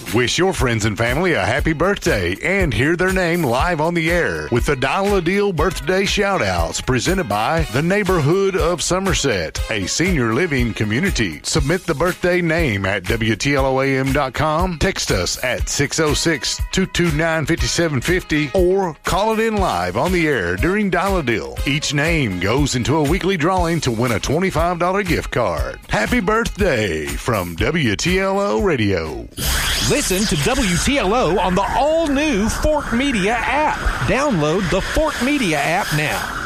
Wish your friends and family a happy birthday and hear their name live on the air with the Dial a Deal birthday shout-outs presented by the Neighborhood of Somerset, a senior living community. Submit the birthday name at WTLOAM.com, text us at 606-229-5750, or call it in live on the air during Dial a Deal. Each name goes into a weekly drawing to win a $25 gift card. Happy birthday from WTLO Radio. Listen to WTLO on the all-new Fort Media app. Download the Fort Media app now.